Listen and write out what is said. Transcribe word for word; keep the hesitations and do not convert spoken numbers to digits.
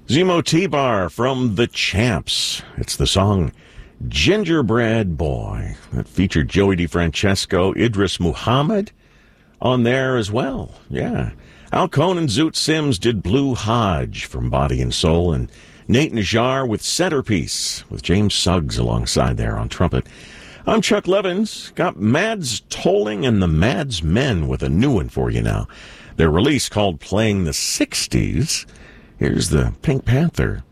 Zemo T-Bar from The Champs. It's the song Gingerbread Boy that featured Joey DeFrancesco, Idris Muhammad on there as well. Yeah. Al Cohn and Zoot Sims did Blue Hodge from Body and Soul, and Nate Najjar with Centerpiece with James Suggs alongside there on trumpet. I'm Chuck Levins. Got Mads Tolling and the Mads Men with a new one for you now. Their release called Playing the sixties. Here's the Pink Panther.